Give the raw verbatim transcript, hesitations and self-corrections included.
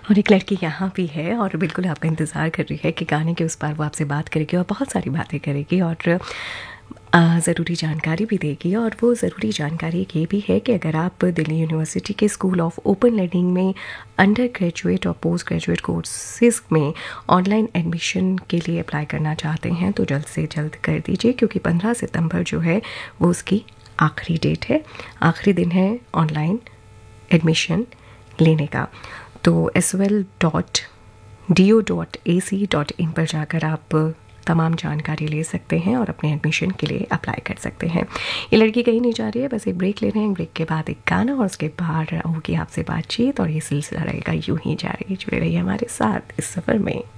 और एक लड़की यहाँ भी है और बिल्कुल आपका इंतज़ार कर रही है कि गाने के उस पार वो आपसे बात करेगी और बहुत सारी बातें करेगी और ज़रूरी जानकारी भी देगी। और वो ज़रूरी जानकारी ये भी है कि अगर आप दिल्ली यूनिवर्सिटी के स्कूल ऑफ ओपन लर्निंग में अंडर ग्रेजुएट और पोस्ट ग्रेजुएट कोर्सेज में ऑनलाइन एडमिशन के लिए अप्लाई करना चाहते हैं तो जल्द से जल्द कर दीजिए, क्योंकि पंद्रह सितंबर जो है वो उसकी आखिरी डेट है, आखिरी दिन है ऑनलाइन एडमिशन लेने का। तो S O L dot D O dot A C dot in पर जाकर आप तमाम जानकारी ले सकते हैं और अपने एडमिशन के लिए अप्लाई कर सकते हैं। ये लड़की कहीं नहीं जा रही है, बस एक ब्रेक ले रहे हैं, ब्रेक के बाद एक गाना और उसके बाद होगी आपसे बातचीत और ये सिलसिला रहेगा यूं ही जारी। जुड़े रहिए हमारे साथ इस सफ़र में।